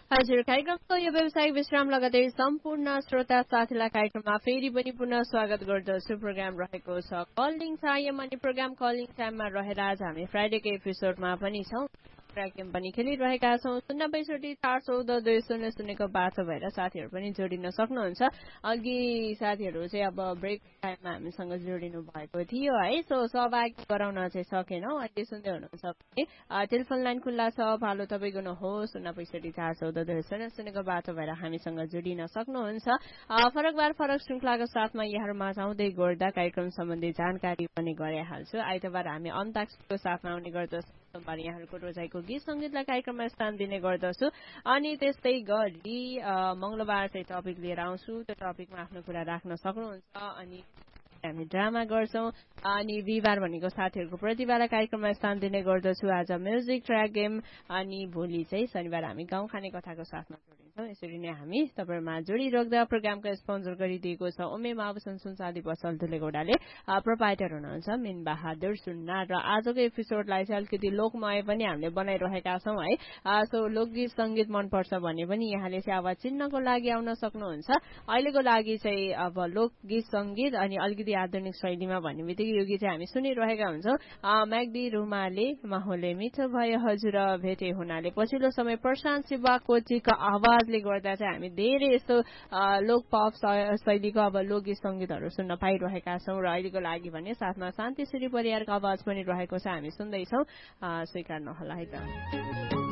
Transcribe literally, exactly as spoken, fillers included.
हजुर कार्यक्रमको यो व्यवसायिक विश्राम लगतै सम्पूर्ण श्रोता साथीलाई कार्यक्रममा फेरि पनि पुनः स्वागत गर्दछु। प्रोग्राम रहेको छ कलिङ टाइम अनि प्रोग्राम कलिङ टाइममा रहेर आज हामी फ्राइडेको एपिसोडमा पनि छौँ। गेम पनि खेलिरहेका छौँ। शून्य बैसठी चार चौध दुई शून्य शून्यको बाटो भएर साथीहरू पनि जोडिन सक्नुहुन्छ। अघि साथीहरू चाहिँ अब ब्रेक टाइममा हामीसँग जोडिनु भएको थियो है। सो सहभागी गराउन चाहिँ सकेनौँ। अहिले सुन्दै हुनुहुन्छ भने टेलिफोन लाइन खुल्ला छ। भालो तपाईँ गर्नुहोस् शून्य बैसठी चार चौध दुई शून्य शून्यको बाटो भएर हामीसँग जोडिन सक्नुहुन्छ। फरक बार फरक श्रृङ्खलाको साथमा यहाँहरूमा आउँदै गर्दा कार्यक्रम सम्बन्धी जानकारी पनि गराइहाल्छु। आइतबार हामी अन्ताक्षरीको साथमा आउने गर्दछौँ। सोमबार यहाँहरूको रोजाइको गीत सङ्गीतलाई कार्यक्रममा स्थान दिने गर्दछु। अनि त्यस्तै गरी मङ्गलबार चाहिँ टपिक लिएर आउँछु। त्यो टपिकमा आफ्नो कुरा राख्न सक्नुहुन्छ। अनि हामी ड्रामा गर्छौँ। अनि बिहिबार भनेको साथीहरूको प्रतिभालाई कार्यक्रममा स्थान दिने गर्दछु। आज म्युजिक ट्र्याक गेम अनि भोलि चाहिँ शनिबार हामी गाउँ खाने कथाको साथमा जोडिन्छौँ। यसरी नै हामी तपाईँहरूमा जोडिराख्दा प्रोग्रामको स्पोन्सर गरिदिएको छ उमेम आभूषण सुनचाँदी पसल धुलेगौडाले। प्रोपाइटर हुनुहुन्छ मिन बहादुर सुन्ना। र आजको एपिसोडलाई चाहिँ अलिकति लोकमय पनि हामीले बनाइरहेका छौँ है। सो लोकगीत सङ्गीत मनपर्छ भने पनि यहाँले चाहिँ आवाज चिन्नको लागि आउन सक्नुहुन्छ। अहिलेको लागि चाहिँ अब लोकगीत सङ्गीत अनि अलिकति आधुनिक शैलीमा भन्ने बित्तिकै यो गीत चाहिँ हामी सुनिरहेका हुन्छौँ। म्याग्दी रुमाले माहौले मिठो भयो हजुर भेटे हुनाले पछिल्लो समय प्रशान्त शिवा कोटीको आवाजले गर्दा चाहिँ हामी धेरै यस्तो लोक पप शैलीको अब लोकगीत सङ्गीतहरू सुन्न पाइरहेका छौँ। र अहिलेको लागि भने साथमा शान्ति श्री परियारको आवाज पनि रहेको छ। हामी सुन्दैछौँ। स्वीकार्नु होला है त।